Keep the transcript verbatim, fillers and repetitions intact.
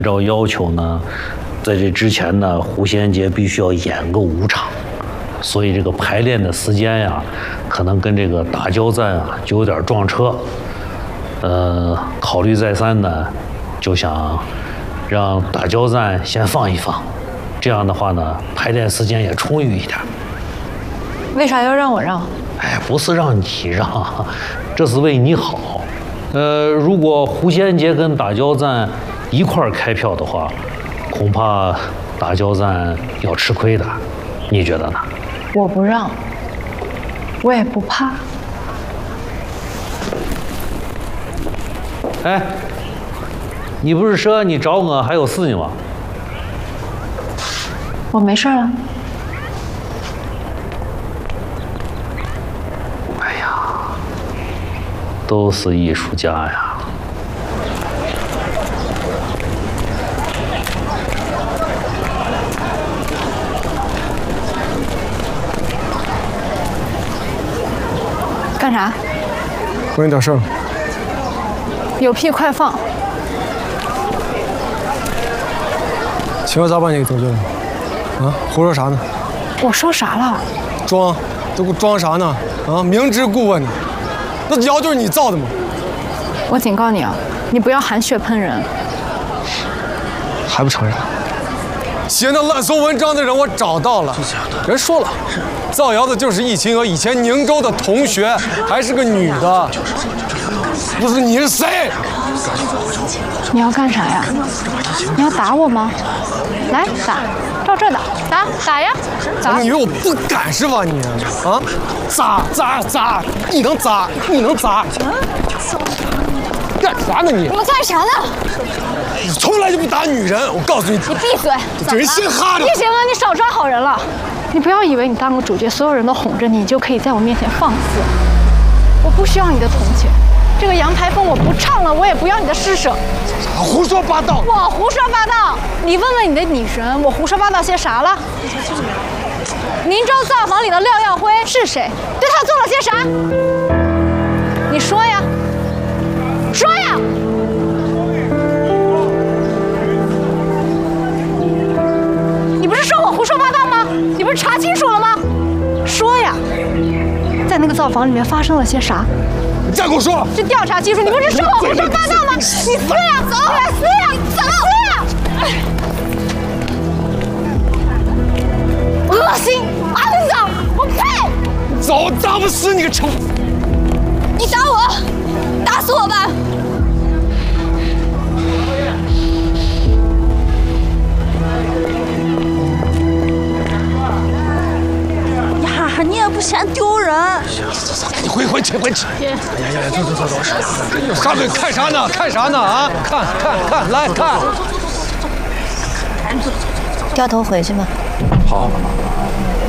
按照要求呢，在这之前呢，胡先杰必须要演个五场，所以这个排练的时间呀，可能跟这个打交战啊就有点撞车。呃，考虑再三呢，就想让打交战先放一放，这样的话呢，排练时间也充裕一点。 为啥要让我让？ 哎，不是让你让，这是为你好。呃，如果胡先杰跟打交战一块儿开票的话，恐怕打交战要吃亏的，你觉得呢？ 我不让，我也不怕。 哎，你不是说你找我还有事情吗？ 我没事了。 哎呀，都是艺术家呀。 干啥？ 问你点事儿。 有屁快放！ 秦河咋把你给得罪了？啊，胡说啥呢？ 我说啥了？ 装，都给我装啥呢？啊，明知故问的，那谣就是你造的吗？ 我警告你啊，你不要含血喷人。 还不承认？写那烂俗文章的人我找到了，人说了，造谣的就是易秦娥，以前宁州的同学，还是个女的。不是你是谁？ 你要干啥呀？你要打我吗？来打，照这打，打打呀！打！ 你以为我不敢是吧你？啊？咋咋咋？你能咋？你能咋？干啥呢你？ 你们干啥呢？ 你从来就不打女人，我告诉你。 你闭嘴！ 这人先哈着。 叶行啊，你少抓好人了。你不要以为你当个主角，所有人都哄着你，你就可以在我面前放肆。我不需要你的同情。这个羊排风我不唱了，我也不要你的施舍。 胡说八道！ 我胡说八道！你问问你的女神，我胡说八道些啥了？宁州造房里的廖耀辉是谁？对他做了些啥？你说呀，说呀！你不是说我胡说八道吗？你不是查清楚了吗？说呀，在那个造房里面发生了些啥？ 你再给我说！ 去调查清楚！你不是说我胡说八道吗？你撕呀，走！来撕呀，走！撕呀！恶心，肮脏，我呸！ 走，打不死你个臭！ 你打我，打死我吧！ 呀，你也不嫌丢人。 你回回去，回去。哎呀呀，走走走走，有啥嘴看啥呢？看啥呢？啊，看看看，来看。 掉头回去吧。 好。